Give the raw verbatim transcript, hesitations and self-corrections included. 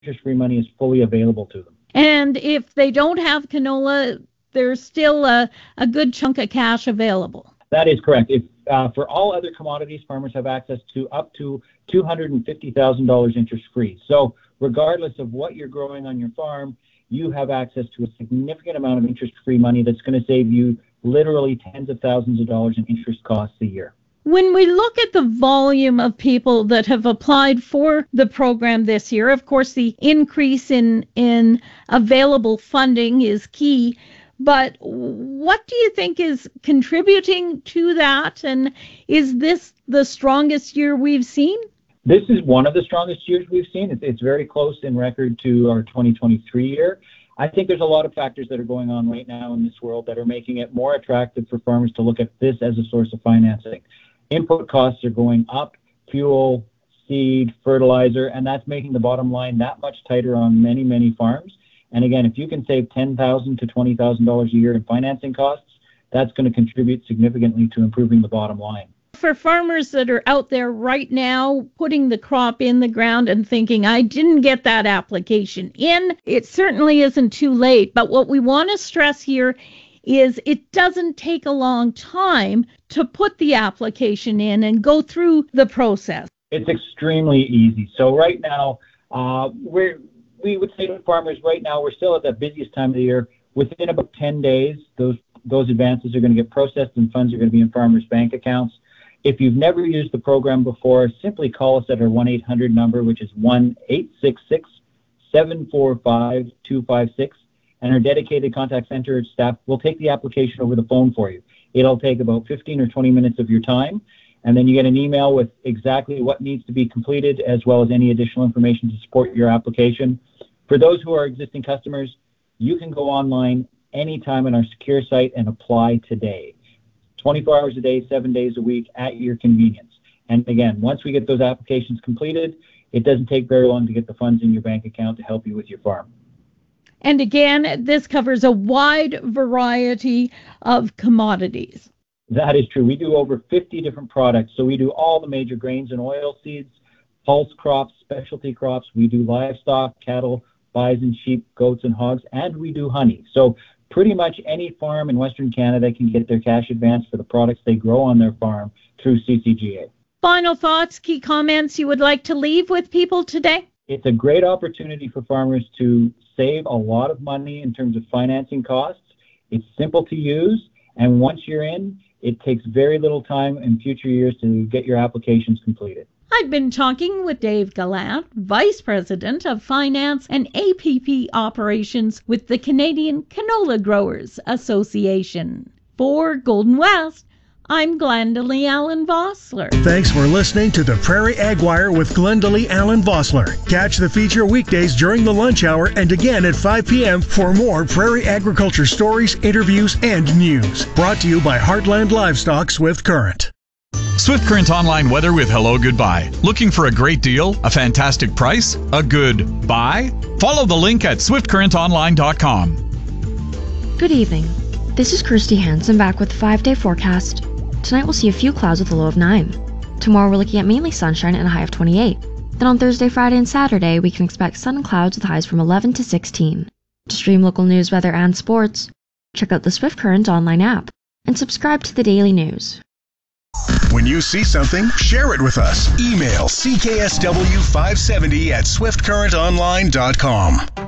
interest-free money is fully available to them. And if they don't have canola, there's still a, a good chunk of cash available. That is correct. If uh, for all other commodities, farmers have access to up to two hundred fifty thousand dollars interest-free. So regardless of what you're growing on your farm, you have access to a significant amount of interest-free money that's going to save you literally tens of thousands of dollars in interest costs a year. When we look at the volume of people that have applied for the program this year, of course, the increase in, in available funding is key. But what do you think is contributing to that? And is this the strongest year we've seen? This is one of the strongest years we've seen. It's, it's very close in record to our twenty twenty-three year. I think there's a lot of factors that are going on right now in this world that are making it more attractive for farmers to look at this as a source of financing. Input costs are going up, fuel, seed, fertilizer, and that's making the bottom line that much tighter on many, many farms. And again, if you can save ten thousand dollars to twenty thousand dollars a year in financing costs, that's going to contribute significantly to improving the bottom line. For farmers that are out there right now putting the crop in the ground and thinking, I didn't get that application in, it certainly isn't too late. But what we want to stress here is it doesn't take a long time to put the application in and go through the process. It's extremely easy. So right now, uh, we're we would say to farmers right now, we're still at the busiest time of the year. Within about ten days, those those advances are going to get processed and funds are going to be in farmers' bank accounts. If you've never used the program before, simply call us at our one eight hundred number, which is one eight six six, seven four five, two five six, and our dedicated contact center staff will take the application over the phone for you. It'll take about fifteen or twenty minutes of your time, and then you get an email with exactly what needs to be completed as well as any additional information to support your application. For those who are existing customers, you can go online anytime on our secure site and apply today. twenty-four hours a day, seven days a week at your convenience. And again, once we get those applications completed, it doesn't take very long to get the funds in your bank account to help you with your farm. And again, this covers a wide variety of commodities. That is true. We do over fifty different products. So we do all the major grains and oil seeds, pulse crops, specialty crops. We do livestock, cattle, bison, sheep, goats, and hogs, and we do honey. So pretty much any farm in Western Canada can get their cash advance for the products they grow on their farm through C C G A. Final thoughts, key comments you would like to leave with people today? It's a great opportunity for farmers to save a lot of money in terms of financing costs. It's simple to use, and once you're in, it takes very little time in future years to get your applications completed. I've been talking with Dave Gallant, Vice President of Finance and A P P Operations with the Canadian Canola Growers Association. For Golden West, I'm Glendalee Allen Vossler. Thanks for listening to the Prairie Ag Wire with Glendalee Allen Vossler. Catch the feature weekdays during the lunch hour and again at five p.m. for more prairie agriculture stories, interviews, and news. Brought to you by Heartland Livestock Swift Current. Swift Current Online Weather with Hello Goodbye. Looking for a great deal, a fantastic price, a good buy? Follow the link at swift current online dot com. Good evening. This is Kirsty Hansen back with the five-day forecast. Tonight we'll see a few clouds with a low of nine. Tomorrow we're looking at mainly sunshine and a high of twenty-eight. Then on Thursday, Friday, and Saturday we can expect sun and clouds with highs from eleven to sixteen. To stream local news, weather, and sports, check out the Swift Current online app and subscribe to the daily news. When you see something, share it with us. Email C K S W five seventy at swift current online dot com.